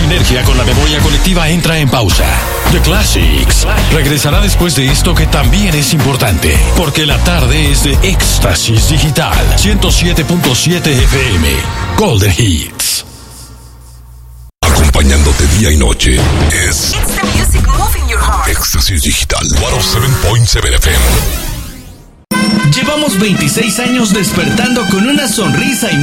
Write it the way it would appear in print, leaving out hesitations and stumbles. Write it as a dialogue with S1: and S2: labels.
S1: Energía con la memoria colectiva entra en pausa. The Classics regresará después de esto que también es importante, porque la tarde es de Éxtasis Digital 107.7 FM Golden Hits.
S2: Acompañándote día y noche es
S3: It's the music moving your heart.
S2: Éxtasis Digital 107.7 FM.
S4: Llevamos 26 años despertando con una sonrisa y